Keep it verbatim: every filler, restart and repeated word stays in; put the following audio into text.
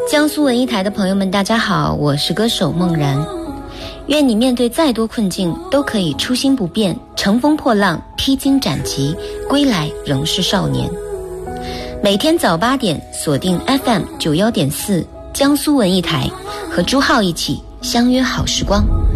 江苏文艺台的朋友们大家好，我是歌手梦然。愿你面对再多困境都可以初心不变，乘风破浪，披荆斩棘，归来仍是少年。每天早八点锁定 F M 九十一点四江苏文艺台，和朱浩一起相约好时光。